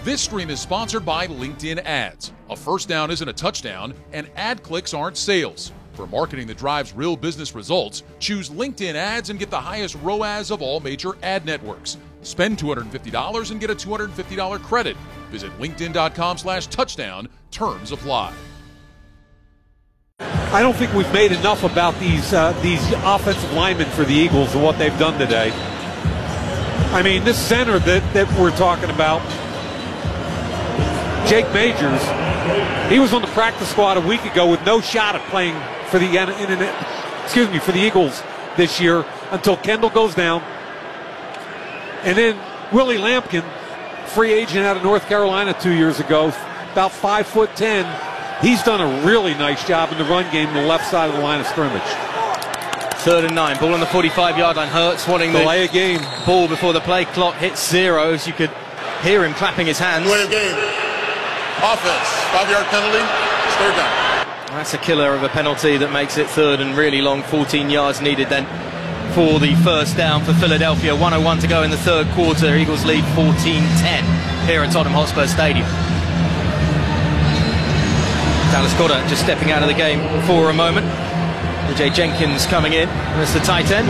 This stream is sponsored by LinkedIn Ads. A first down isn't a touchdown, and ad clicks aren't sales. For marketing that drives real business results, choose LinkedIn Ads and get the highest ROAS of all major ad networks. Spend $250 and get a $250 credit. Visit linkedin.com/touchdown. Terms apply. I don't think we've made enough about these offensive linemen for the Eagles and what they've done today. I mean, this center that we're talking about, Jake Majors, he was on the practice squad a week ago with no shot at playing for the Eagles this year until Kendall goes down. And then Willie Lampkin, free agent out of North Carolina 2 years ago, about 5'10". He's done a really nice job in the run game on the left side of the line of scrimmage. 3rd and 9, ball on the 45-yard line. Hurts wanting the delay a game. Ball before the play clock hits 0. As you could hear him clapping his hands. Win a game. Offense, 5-yard penalty, 3rd down. That's a killer of a penalty that makes it 3rd and really long. 14 yards needed then for the first down for Philadelphia. 1:01 to go in the 3rd quarter. Eagles lead 14-10 here at Tottenham Hotspur Stadium. Dallas Goedert just stepping out of the game for a moment. A.J. Jenkins coming in as the tight end.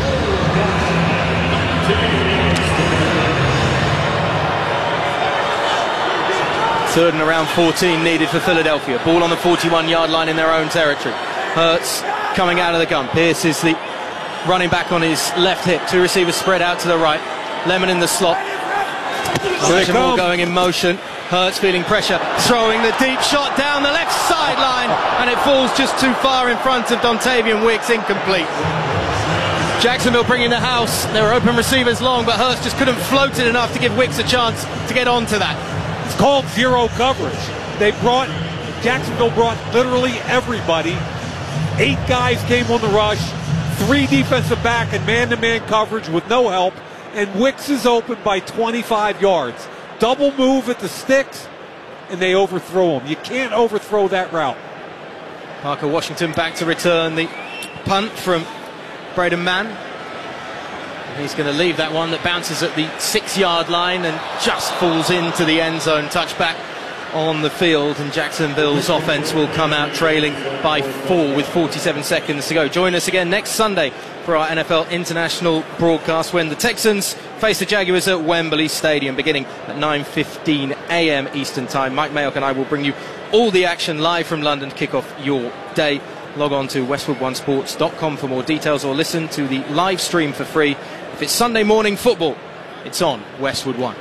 Third and around 14 needed for Philadelphia. Ball on the 41-yard line in their own territory. Hurts coming out of the gun. Pierce is the running back on his left hip. 2 receivers spread out to the right. Lemon in the slot. Moore going in motion. Hurts feeling pressure, throwing the deep shot down the left sideline, and it falls just too far in front of Dontavian Wicks, incomplete. Jacksonville bringing the house. There were open receivers long, but Hurts just couldn't float it enough to give Wicks a chance to get onto that. It's called zero coverage. Jacksonville brought literally everybody. 8 guys came on the rush, 3 defensive back and man-to-man coverage with no help, and Wicks is open by 25 yards. Double move at the sticks, and they overthrow him. You can't overthrow that route. Parker Washington back to return the punt from Braden Mann. He's going to leave that one that bounces at the 6-yard line and just falls into the end zone. Touchback on the field, and Jacksonville's offense will come out trailing by 4 with 47 seconds to go. Join us again next Sunday for our NFL International broadcast when the Texans face the Jaguars at Wembley Stadium beginning at 9:15 a.m. Eastern Time. Mike Mayock and I will bring you all the action live from London to kick off your day. Log on to westwoodonesports.com for more details or listen to the live stream for free. If it's Sunday morning football, it's on Westwood One.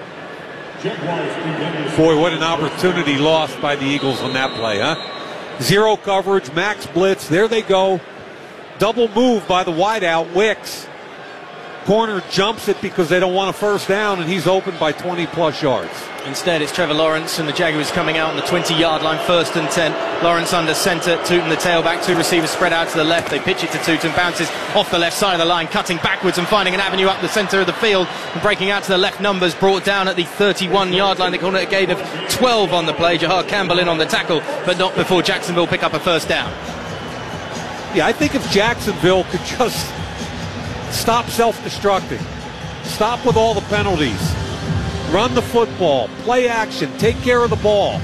Boy, what an opportunity lost by the Eagles on that play, huh? Zero coverage, max blitz, there they go. Double move by the wideout, Wicks. Corner jumps it because they don't want a first down, and he's open by 20-plus yards. Instead, it's Trevor Lawrence and the Jaguars coming out on the 20-yard line, 1st and 10. Lawrence under center, Tootin the tailback. 2 receivers spread out to the left. They pitch it to Tootin, bounces off the left side of the line, cutting backwards and finding an avenue up the center of the field. And breaking out to the left, numbers brought down at the 31-yard line. They call it a gain of 12 on the play. Jahar Campbell in on the tackle, but not before Jacksonville pick up a first down. Yeah, I think if Jacksonville could just stop self-destructing, stop with all the penalties, run the football, play action, take care of the ball.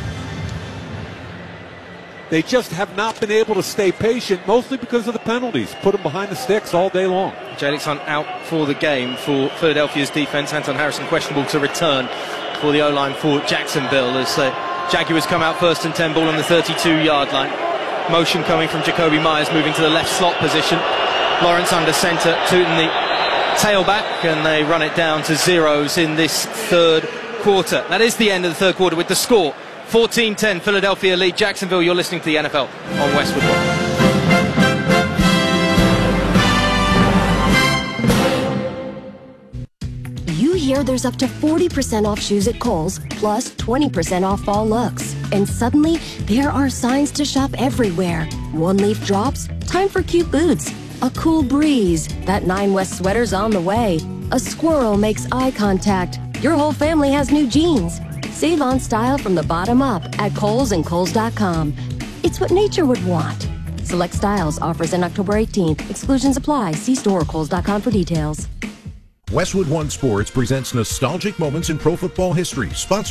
They just have not been able to stay patient, mostly because of the penalties. Put them behind the sticks all day long. Jalen Hunt out for the game for Philadelphia's defense. Anton Harrison questionable to return for the O-line for Jacksonville as Jaguars come out 1st and 10, ball on the 32-yard line. Motion coming from Jacoby Myers, moving to the left slot position. Lawrence under center, Tootin the tailback, and they run it down to zeros in this 3rd quarter. That is the end of the 3rd quarter with the score 14-10, Philadelphia lead Jacksonville. You're listening to the NFL on Westwood One. You hear there's up to 40% off shoes at Kohl's, plus 20% off fall looks. And suddenly, there are signs to shop everywhere. One leaf drops, time for cute boots. A cool breeze, that 9 West sweater's on the way. A squirrel makes eye contact. Your whole family has new jeans. Save on style from the bottom up at Kohl's and Kohl's.com. It's what nature would want. Select styles, offers in October 18th. Exclusions apply. See store or Kohl's.com for details. Westwood One Sports presents nostalgic moments in pro football history. Sponsored